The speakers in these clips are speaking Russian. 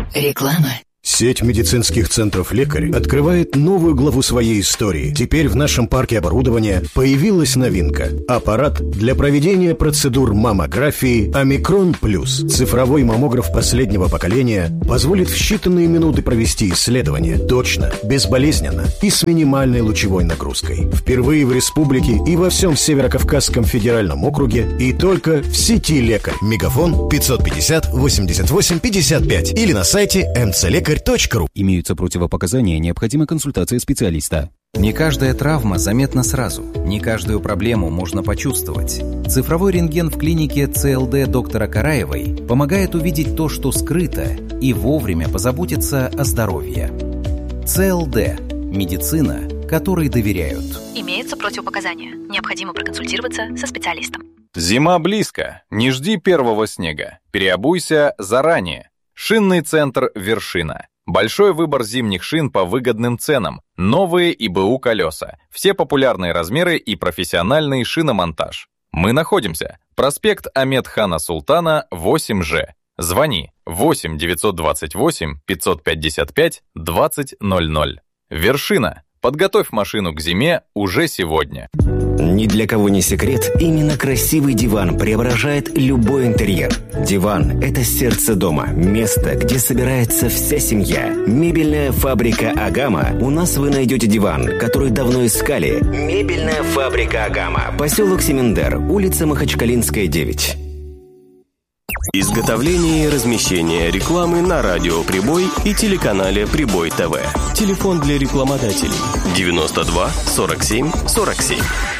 Реклама. Сеть медицинских центров «Лекарь» открывает новую главу своей истории. Теперь в нашем парке оборудования появилась новинка. Аппарат для проведения процедур маммографии «Омикрон Плюс». Цифровой маммограф последнего поколения позволит в считанные минуты провести исследование точно, безболезненно и с минимальной лучевой нагрузкой. Впервые в республике и во всем Северо-Кавказском федеральном округе и только в сети «Лекарь». Мегафон 550 88 55 или на сайте mcлекарь.ру. Имеются противопоказания, необходима консультация специалиста. Не каждая травма заметна сразу, не каждую проблему можно почувствовать. Цифровой рентген в клинике ЦЛД доктора Караевой помогает увидеть то, что скрыто, и вовремя позаботиться о здоровье. ЦЛД – медицина, которой доверяют. Имеются противопоказания, необходимо проконсультироваться со специалистом. Зима близко, не жди первого снега, переобуйся заранее. Шинный центр «Вершина». Большой выбор зимних шин по выгодным ценам, новые ИБУ колеса, все популярные размеры и профессиональный шиномонтаж. Мы находимся. Проспект Ахмед-Хана Султана, 8Ж. Звони 8 928 555 2000. «Вершина». Подготовь машину к зиме уже сегодня. Ни для кого не секрет, именно красивый диван преображает любой интерьер. Диван – это сердце дома, место, где собирается вся семья. Мебельная фабрика «Агама». У нас вы найдете диван, который давно искали. Мебельная фабрика «Агама». Поселок Семендер, улица Махачкалинская, 9. Изготовление и размещение рекламы на радио «Прибой» и телеканале «Прибой ТВ». Телефон для рекламодателей 92 47 47.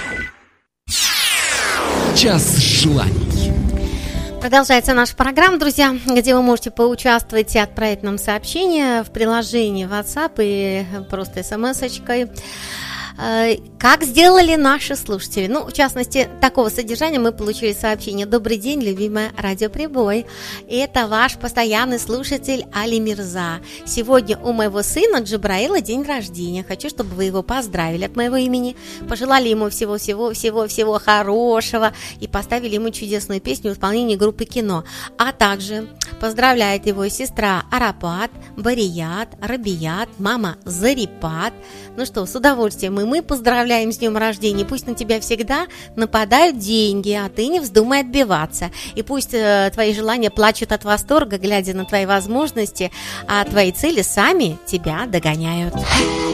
Час желаний. Продолжается наша программа, друзья, где вы можете поучаствовать и отправить нам сообщение в приложении WhatsApp и просто смс-очкой. Как сделали наши слушатели? Ну, в частности, такого содержания мы получили сообщение. Добрый день, любимая радиоприбой. Это ваш постоянный слушатель Али Мирза. Сегодня у моего сына Джабраила день рождения. Хочу, чтобы вы его поздравили от моего имени, пожелали ему всего-всего хорошего и поставили ему чудесную песню в исполнении группы «Кино». А также поздравляет его сестра Арапат, Барият, Рабият, мама Зарипат. Ну что, с удовольствием мы поздравляем с днем рождения. Пусть на тебя всегда нападают деньги, а ты не вздумай отбиваться. И пусть твои желания плачут от восторга, глядя на твои возможности, а твои цели сами тебя догоняют.